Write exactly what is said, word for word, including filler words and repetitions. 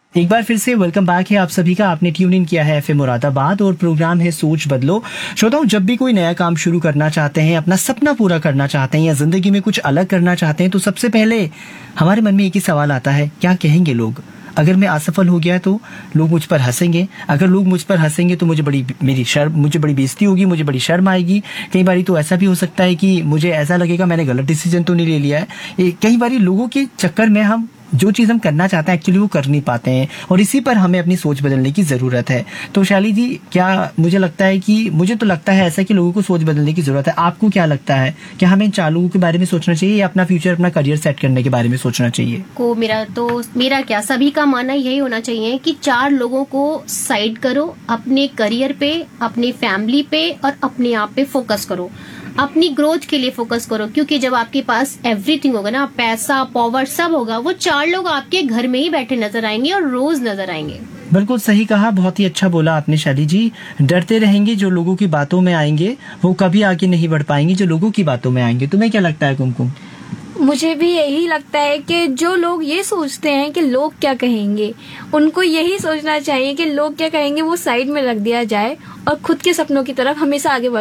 एक बार फिर से वेलकम बैक है आप सभी का। आपने ट्यून इन किया है एफएम मुरादाबाद और प्रोग्राम है सोच बदलो। श्रोताओं, जब भी कोई नया काम शुरू करना चाहते हैं, अपना सपना पूरा करना चाहते हैं या जिंदगी में कुछ अलग करना चाहते हैं, तो सबसे पहले हमारे मन में एक ही सवाल आता है, क्या कहेंगे लोग? अगर मैं असफल हो गया तो लोग मुझ पर हंसेंगे, अगर लोग मुझ पर हंसेंगे तो मुझे बड़ी मेरी शर्म मुझे बड़ी बेइज्जती होगी, मुझे बड़ी शर्म आएगी। कई बारी तो ऐसा भी हो सकता है कि मुझे ऐसा लगेगा मैंने गलत डिसीजन तो नहीं ले लिया है। कई बारी लोगों के चक्कर में हम जो चीज हम करना चाहते हैं एक्चुअली वो कर नहीं पाते हैं, और इसी पर हमें अपनी सोच बदलने की जरूरत है। तो शैली जी, क्या मुझे लगता है कि मुझे तो लगता है ऐसा कि लोगों को सोच बदलने की जरूरत है। आपको क्या लगता है, क्या हमें चार लोगों के बारे में सोचना चाहिए या अपना फ्यूचर अपना करियर सेट करने के बारे में सोचना चाहिए? को मेरा तो मेरा क्या सभी का मानना यही होना चाहिए कि चार लोगों को साइड करो, अपने करियर पे, अपनी फैमिली पे और अपने आप पे फोकस करो, अपनी ग्रोथ के लिए फोकस करो। क्योंकि जब आपके पास एवरीथिंग होगा ना, पैसा, पावर सब होगा, वो चार लोग आपके घर में ही बैठे नजर आएंगे और रोज नजर आएंगे। बिल्कुल सही कहा, बहुत ही अच्छा बोला आपने शैली जी। डरते रहेंगे जो लोगों की बातों में आएंगे वो कभी आगे नहीं बढ़ पाएंगे जो लोगों की बातों में आएंगे। तुम्हें क्या लगता है कुमकुम? मुझे भी यही लगता है कि जो लोग ये सोचते हैं कि लोग क्या कहेंगे, उनको यही सोचना चाहिए कि लोग क्या कहेंगे वो साइड में रख दिया जाए और खुद के सपनों की तरफ हमेशा आगे बढ़